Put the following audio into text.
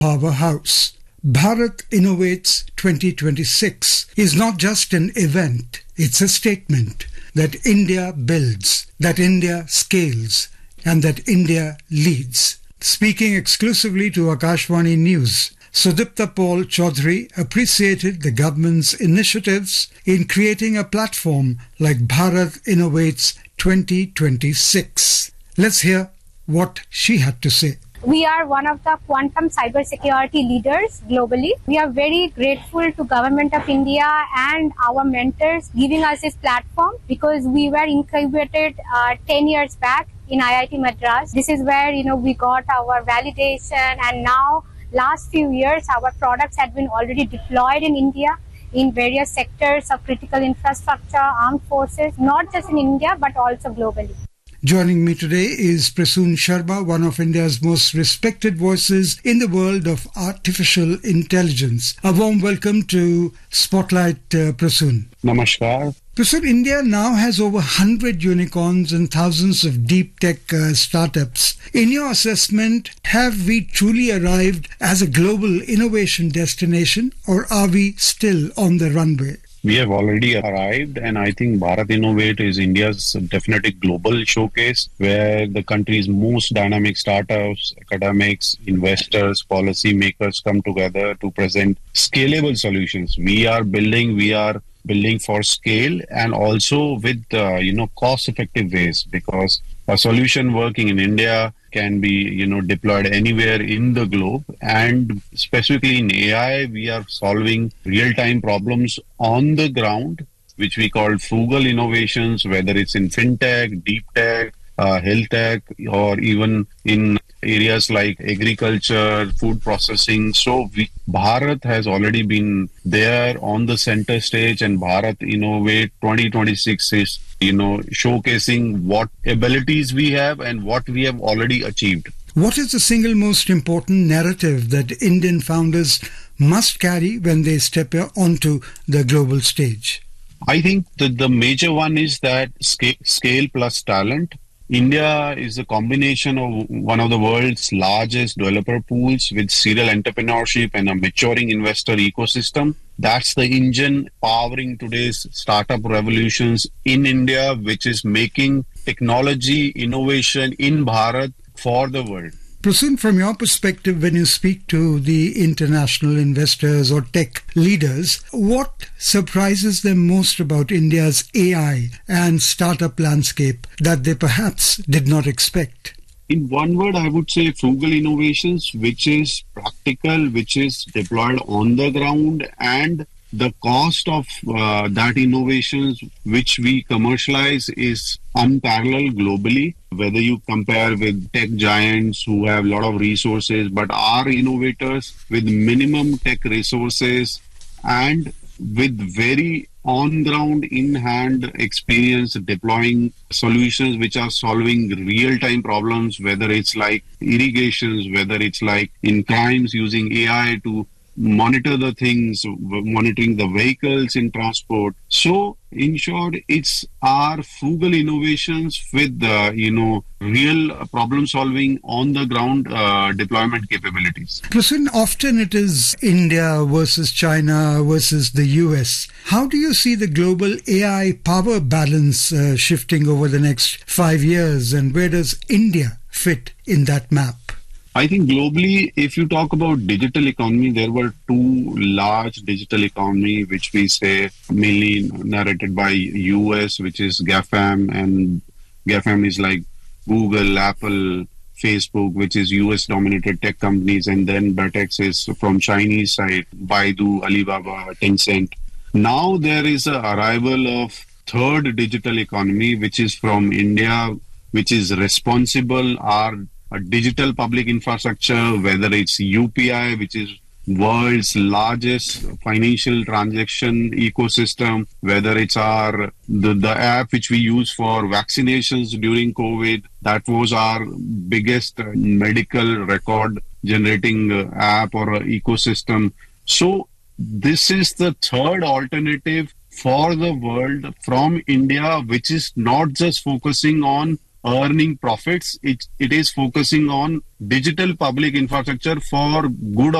powerhouse. Bharat Innovates 2026 is not just an event, it's a statement that India builds, that India scales, and that India leads. Speaking exclusively to Akashvani News, Sudipta Paul Chaudhary appreciated the government's initiatives in creating a platform like Bharat Innovates 2026. Let's hear what she had to say. We are one of the quantum cybersecurity leaders globally. We are very grateful to Government of India and our mentors giving us this platform because we were incubated 10 years back in IIT Madras. This is where we got our validation, and now last few years our products have been already deployed in India in various sectors of critical infrastructure, armed forces, not just in India but also globally. Joining me today is Prasoon Sharma, one of India's most respected voices in the world of artificial intelligence. A warm welcome to Spotlight, Prasoon. Namaskar. Prasoon, India now has over 100 unicorns and thousands of deep tech startups. In your assessment, have we truly arrived as a global innovation destination, or are we still on the runway? We have already arrived, and I think Bharat Innovate is India's definitely global showcase where the country's most dynamic startups, academics, investors, policy makers come together to present scalable solutions. We are building for scale and also with cost-effective ways, because a solution working in India can be deployed anywhere in the globe. And specifically in AI, we are solving real-time problems on the ground, which we call frugal innovations, whether it's in fintech, deep tech, health tech, or even in areas like agriculture, food processing. So Bharat has already been there on the center stage, and Bharat Innovate 2026 is showcasing what abilities we have and what we have already achieved. What is the single most important narrative that Indian founders must carry when they step onto the global stage? I think that the major one is that scale plus talent. India is a combination of one of the world's largest developer pools with serial entrepreneurship and a maturing investor ecosystem. That's the engine powering today's startup revolutions in India, which is making technology innovation in Bharat for the world. Prasoon, from your perspective, when you speak to the international investors or tech leaders, what surprises them most about India's AI and startup landscape that they perhaps did not expect? In one word, I would say frugal innovations, which is practical, which is deployed on the ground, and the cost of that innovations which we commercialize is unparalleled globally. Whether you compare with tech giants who have a lot of resources, but are innovators with minimum tech resources and with very on-ground, in-hand experience deploying solutions which are solving real-time problems, whether it's like irrigations, whether it's like in crimes using AI to monitor the things, monitoring the vehicles in transport. So, in short, it's our frugal innovations with, real problem solving on the ground deployment capabilities. Prasoon, often it is India versus China versus the US. How do you see the global AI power balance shifting over the next 5 years, and where does India fit in that map? I think globally, if you talk about digital economy, there were two large digital economy, which we say mainly narrated by US, which is GAFAM, and GAFAM is like Google, Apple, Facebook, which is US dominated tech companies, and then BATEX is from Chinese side, Baidu, Alibaba, Tencent. Now there is a arrival of third digital economy, which is from India, which is responsible, a digital public infrastructure, whether it's UPI, which is world's largest financial transaction ecosystem, whether it's the app which we use for vaccinations during COVID, that was our biggest medical record generating app or ecosystem. So this is the third alternative for the world from India, which is not just focusing on earning profits. It is focusing on digital public infrastructure for good